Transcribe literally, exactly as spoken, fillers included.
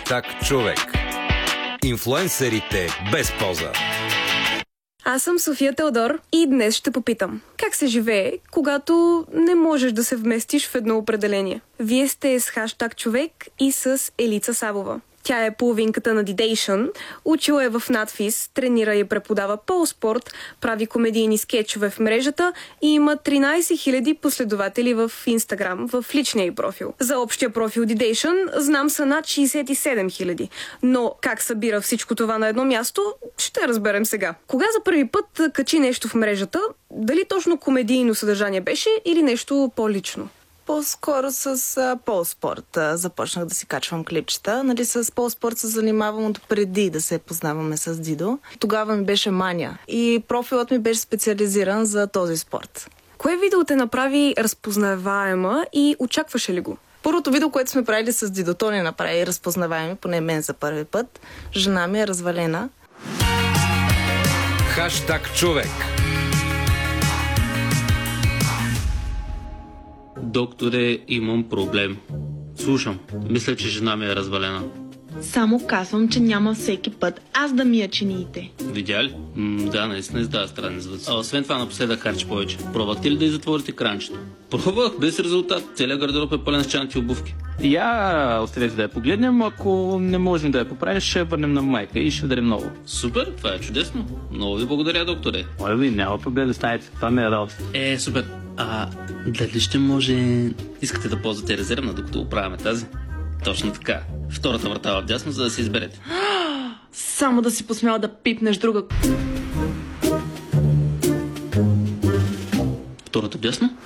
Хаштаг човек. Инфлуенсърите без поза. Аз съм София Теодор и днес ще попитам как се живее, когато не можеш да се вместиш в едно определение. Вие сте с Хаштаг човек и с Елица Савова. Тя е половинката на Didation, учила е в надфис, тренира и преподава полспорт, прави комедийни скетчове в мрежата и има тринайсет хиляди последователи в Инстаграм, в личния й профил. За общия профил Didation знам са над шейсет и седем хиляди, но как събира всичко това на едно място, ще разберем сега. Кога за първи път качи нещо в мрежата, дали точно комедийно съдържание беше или нещо по-лично? По-скоро с а, полспорт а, започнах да си качвам клипчета. Нали, с полспорт се занимавам от преди да се познаваме с Дидо. Тогава ми беше мания и профилът ми беше специализиран за този спорт. Кое видео те направи разпознаваема и очакваше ли го? Първото видео, което сме правили с Дидо, то не направи разпознаваеми, поне мен за първи път. Жена ми е развалена. Хаштаг човек. Докторе, имам проблем. Слушам, мисля, че жена ми е развалена. Само казвам, че няма всеки път аз да мия чиниите. Видя ли? М, да, наистина издава странни звуци. А освен това напоследък харчи повече. Пробвахте ли да й затворите кранчето? Пробвах, без резултат. Целият гардероб е пълен с чанти обувки. Я оставете да я погледнем, ако не можем да я поправим, ще я върнем на майка и ще дарим много. Супер, това е чудесно. Много ви благодаря, докторе. Моля ви, няма проблем да станете. Това ми е работа. Е, супер. А дали ще може... Искате да ползвате резервна, докато оправяме тази? Точно така. Втората врата в дясно, за да се изберете. Само да си посмял да пипнеш друга. Втората в дясно?